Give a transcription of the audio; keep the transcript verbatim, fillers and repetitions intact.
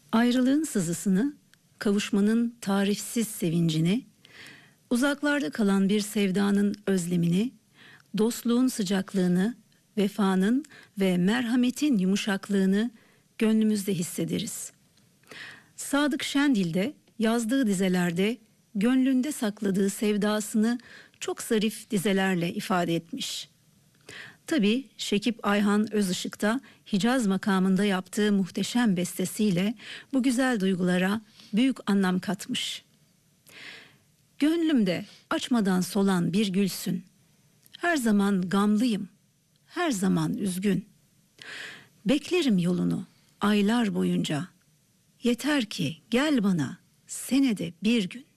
Ayrılığın sızısını, kavuşmanın tarifsiz sevincini, uzaklarda kalan bir sevdanın özlemini, dostluğun sıcaklığını, vefanın ve merhametin yumuşaklığını gönlümüzde hissederiz. Sadık Şendil de yazdığı dizelerde gönlünde sakladığı sevdasını çok zarif dizelerle ifade etmiş. Tabii Şekip Ayhan Özışık da Hicaz makamında yaptığı muhteşem bestesiyle bu güzel duygulara büyük anlam katmış. Gönlümde açmadan solan bir gülsün. Her zaman gamlıyım, her zaman üzgün. Beklerim yolunu aylar boyunca. Yeter ki gel bana senede bir gün.